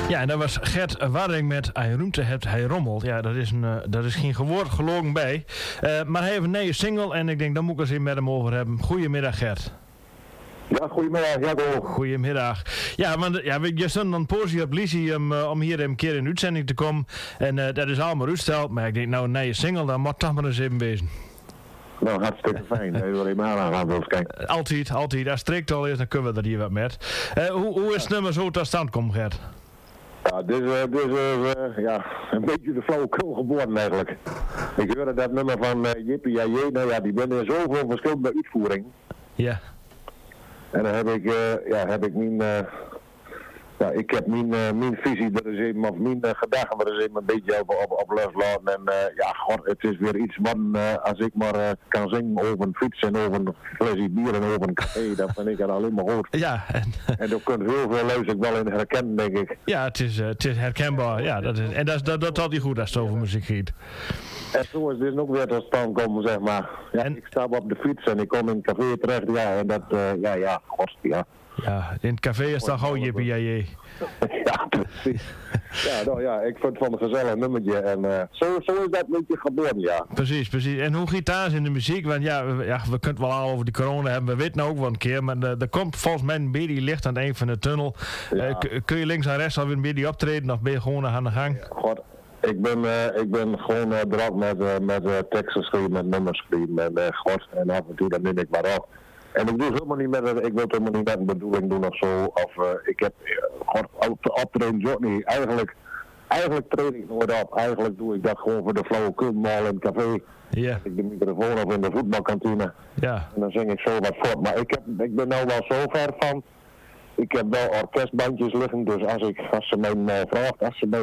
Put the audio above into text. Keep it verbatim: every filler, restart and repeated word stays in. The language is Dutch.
Ja, en dat was Gert Waring met Hij Ruimte hebt, hij rommelt. Ja, dat is, een, uh, dat is geen woord gelogen bij. Uh, maar hij heeft een nieuwe single en ik denk, daar moet ik eens even met hem over hebben. Goedemiddag, Gert. Ja, goedemiddag, Jaco. Goedemiddag. Ja, want ja, je stond dan positief op Lizzie om, uh, om hier een keer in de uitzending te komen. En uh, dat is allemaal uitgesteld. Maar ik denk, nou, een nieuwe single, dan moet toch maar eens even wezen. Nou, hartstikke fijn. Dat je wel even aan gaan wil kijken. Altijd, altijd. Als strikt al is, dan kunnen we er hier wat met. Uh, hoe, hoe is het nummer zo tot stand komen, Gert? Ja, dit is, dit is uh, ja, een beetje de flauwekul geboren eigenlijk. Ik hoorde dat nummer van uh, Jippie ja, je, nou ja, die ben in zoveel verschillende uitvoeringen. Ja. En dan heb ik, uh, ja, heb ik mijn, uh, ja, ik heb mijn, uh, mijn visie er eens even, of mijn uh, gedachten er eens even een beetje op, op, op loslaten. En uh, ja, god, het is weer iets wat, uh, als ik maar uh, kan zingen over een fiets en over een flesje bier en over een café, dan vind ik het alleen maar goed. Ja. En, en daar kunt heel veel luisteren wel in herkennen, denk ik. Ja, het is, uh, het is herkenbaar. Ja, dat is, en dat, dat, dat had hij goed als het over muziek gaat. En zo is dit ook weer tot stand komen, zeg maar. Ja, en, ik stap op de fiets en ik kom in een café terecht, ja, en dat, uh, ja, ja, god, ja. Ja, in het café is dan gewoon jippie, ja, je. Ja, precies. Ja, nou ja, ik vind het van een gezellig nummertje en uh, zo, zo is dat een beetje geboren, ja. Precies, precies. En hoe gitaars in de muziek, want ja, we, ja, we kunnen het wel al over die corona hebben, we weten ook wel een keer, maar uh, er komt volgens mij een beetje licht aan het eind van de tunnel. Ja. Uh, k- kun je links en rechts alweer een beetje optreden of ben je gewoon aan de gang? Ja, god. Ik ben, uh, ik ben gewoon uh, druk met, uh, met uh, teksten schrijven, met nummers schrijven en uh, god, en af en toe dan neem ik maar op. En ik doe het helemaal niet met, ik wil het helemaal niet met een bedoeling doen of zo, of uh, ik heb, uh, god, optreden ook niet. Eigenlijk, eigenlijk treed ik nooit op, eigenlijk doe ik dat gewoon voor de flauwekul mal in het café. Ja. Ik de microfoon op in de voetbalkantine. Ja. En dan zing ik zo wat voort, maar ik, heb, ik ben nou wel zo ver van, ik heb wel orkestbandjes liggen, dus als, ik, als ze mij uh, vraagt, als ze mij